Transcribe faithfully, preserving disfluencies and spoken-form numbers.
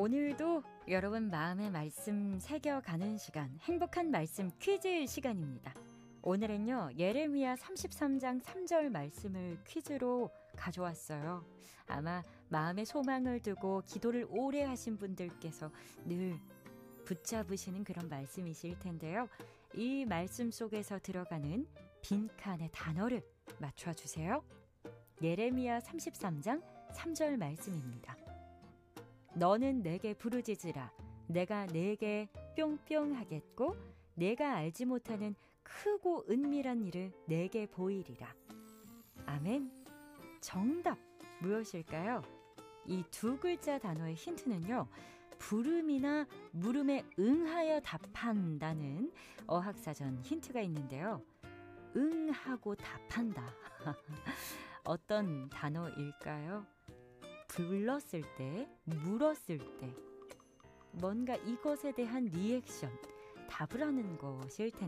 오늘도 여러분 마음의 말씀 새겨가는 시간, 행복한 말씀 퀴즈 시간입니다. 오늘은요, 예레미야 삼십삼 장 삼 절 말씀을 퀴즈로 가져왔어요. 아마 마음의 소망을 두고 기도를 오래 하신 분들께서 늘 붙잡으시는 그런 말씀이실 텐데요. 이 말씀 속에서 들어가는 빈칸의 단어를 맞춰주세요. 예레미야 삼십삼 장 삼 절 말씀입니다. 너는 내게 부르짖으라. 내가 내게 뿅뿅 하겠고 내가 알지 못하는 크고 은밀한 일을 내게 보이리라. 아멘. 정답 무엇일까요? 이 두 글자 단어의 힌트는요, 부름이나 물음에 응하여 답한다는 어학사전 힌트가 있는데요. 응하고 답한다. 어떤 단어일까요? 불렀을 때, 물었을 때, 뭔가 이것에 대한 리액션, 답을 하는 것일 텐데